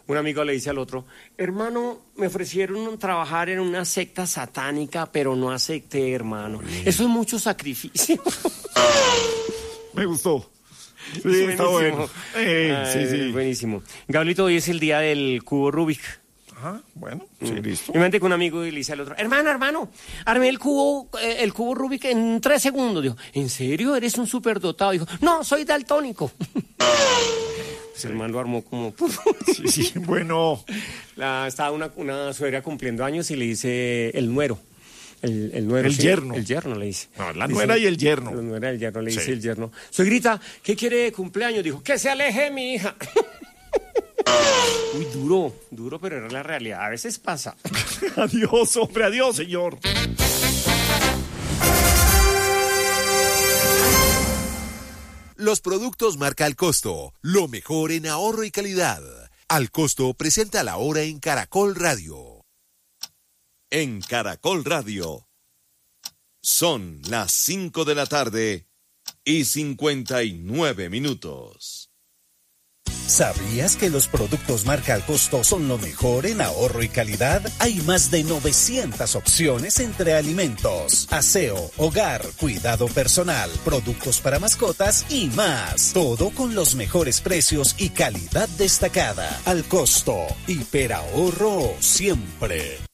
un amigo le dice al otro, hermano, me ofrecieron trabajar en una secta satánica, pero no acepté, hermano. Eso es mucho sacrificio. Me gustó. Sí, Buenísimo. está bueno. Sí. Buenísimo. Gablito, hoy es el día del cubo Rubik. Ajá, bueno, sí, listo. Me mandé con un amigo y le dice al otro, hermano, armé el cubo Rubik en 3 segundos. Dijo, ¿en serio? ¿Eres un superdotado? Dijo, no, soy daltónico. Pues el man lo armó como... Sí, bueno. Estaba una suegra cumpliendo años y le dice el nuero. El nuero. El yerno. El yerno le dice. No, la nuera y el yerno. La nuera y el yerno, le dice Sí. el yerno. Suegrita, ¿qué quiere de cumpleaños? Dijo, que se aleje de mi hija. Uy, duro, pero era la realidad. A veces pasa. Adiós, hombre, adiós, señor. Los productos marca Al Costo, lo mejor en ahorro y calidad. Al Costo presenta la hora en Caracol Radio. En Caracol Radio son las 5 de la tarde y 59 minutos. ¿Sabías que los productos marca Al Costo son lo mejor en ahorro y calidad? Hay más de 900 opciones entre alimentos, aseo, hogar, cuidado personal, productos para mascotas y más. Todo con los mejores precios y calidad destacada. Al Costo, hiperahorro siempre.